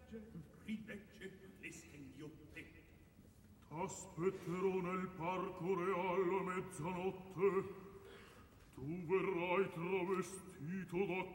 rilegge le scagliotte. T'aspetterò nel parco reale a mezzanotte. Tu verrai travestito da